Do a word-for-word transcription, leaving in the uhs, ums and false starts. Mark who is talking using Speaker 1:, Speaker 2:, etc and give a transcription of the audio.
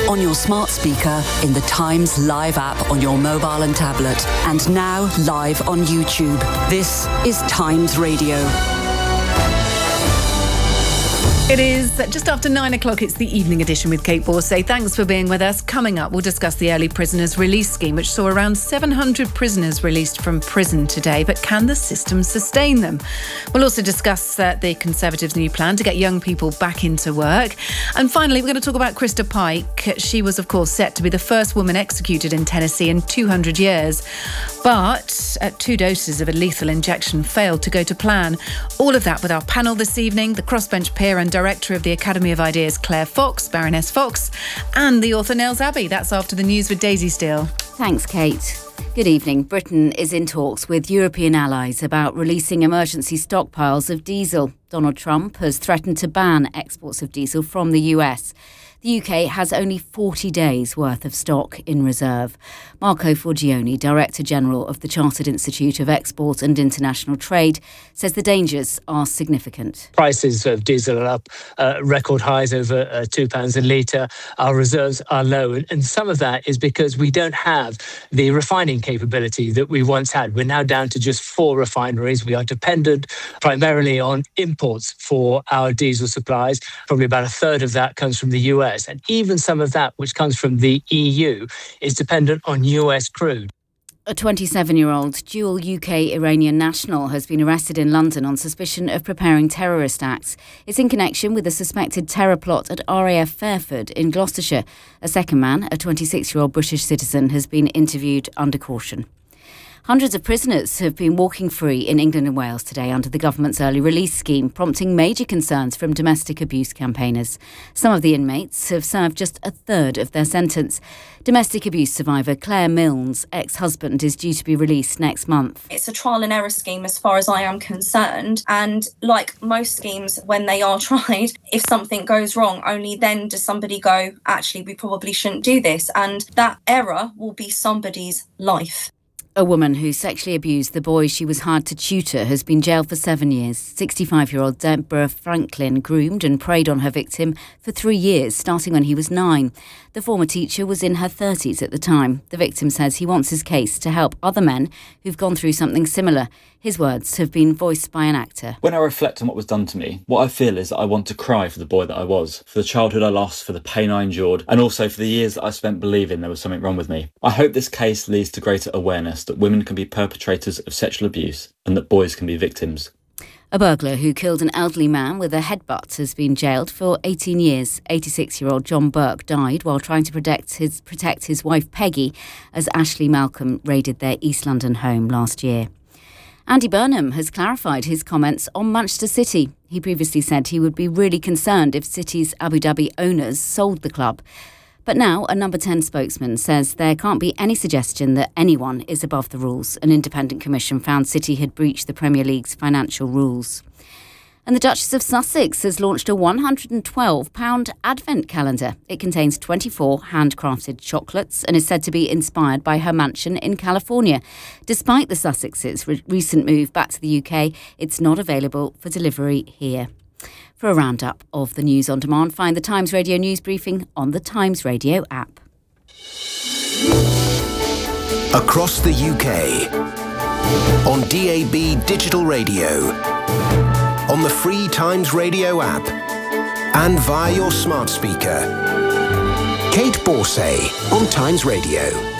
Speaker 1: on your smart speaker, in the Times Live app on your mobile and tablet, and now live on YouTube. This is Times Radio.
Speaker 2: It is just after nine o'clock. It's the evening edition with Kate Borsay. Thanks for being with us. Coming up, we'll discuss the early prisoners release scheme, which saw around seven hundred prisoners released from prison today. But can the system sustain them? We'll also discuss uh, the Conservatives' new plan to get young people back into work. And finally, we're going to talk about Krista Pike. She was, of course, set to be the first woman executed in Tennessee in two hundred years. But uh, two doses of a lethal injection failed to go to plan. All of that with our panel this evening, the crossbench peer and Director of the Academy of Ideas, Claire Fox, Baroness Fox, and the author, Nels Abbey. That's after the news with Daisy Steele.
Speaker 3: Thanks, Kate. Good evening. Britain is in talks with European allies about releasing emergency stockpiles of diesel. Donald Trump has threatened to ban exports of diesel from the U S. The U K has only forty days' worth of stock in reserve. Marco Forgione, Director General of the Chartered Institute of Export and International Trade, says the dangers are significant.
Speaker 4: Prices of diesel are up, uh, record highs over uh, two pounds a litre. Our reserves are low, and, and some of that is because we don't have the refining capability that we once had. We're now down to just four refineries. We are dependent primarily on imports for our diesel supplies. Probably about a third of that comes from the U S. And even some of that, which comes from the E U, is dependent on U S crude.
Speaker 3: A twenty-seven-year-old dual U K-Iranian national has been arrested in London on suspicion of preparing terrorist acts. It's in connection with a suspected terror plot at R A F Fairford in Gloucestershire. A second man, a twenty-six-year-old British citizen, has been interviewed under caution. Hundreds of prisoners have been walking free in England and Wales today under the government's early release scheme, prompting major concerns from domestic abuse campaigners. Some of the inmates have served just a third of their sentence. Domestic abuse survivor Claire Milne's ex-husband is due to be released next month.
Speaker 5: It's a trial and error scheme as far as I am concerned. And like most schemes, when they are tried, if something goes wrong, only then does somebody go, actually, we probably shouldn't do this. And that error will be somebody's life.
Speaker 3: A woman who sexually abused the boy she was hired to tutor has been jailed for seven years. sixty-five-year-old Deborah Franklin groomed and preyed on her victim for three years, starting when he was nine. The former teacher was in her thirties at the time. The victim says he wants his case to help other men who've gone through something similar. His words have been voiced by an actor.
Speaker 6: When I reflect on what was done to me, what I feel is that I want to cry for the boy that I was, for the childhood I lost, for the pain I endured, and also for the years that I spent believing there was something wrong with me. I hope this case leads to greater awareness that women can be perpetrators of sexual abuse and that boys can be victims.
Speaker 3: A burglar who killed an elderly man with a headbutt has been jailed for eighteen years. eighty-six-year-old John Burke died while trying to protect his, protect his wife Peggy as Ashley Malcolm raided their East London home last year. Andy Burnham has clarified his comments on Manchester City. He previously said he would be really concerned if City's Abu Dhabi owners sold the club. But now a Number ten spokesman says there can't be any suggestion that anyone is above the rules. An independent commission found City had breached the Premier League's financial rules. And the Duchess of Sussex has launched a one hundred twelve pounds advent calendar. It contains twenty-four handcrafted chocolates and is said to be inspired by her mansion in California. Despite the Sussexes' re- recent move back to the U K, it's not available for delivery here. For a roundup of the news on demand, find the Times Radio news briefing on the Times Radio app.
Speaker 7: Across the U K, on D A B digital radio, on the free Times Radio app, and via your smart speaker. Kate Borsay on Times Radio.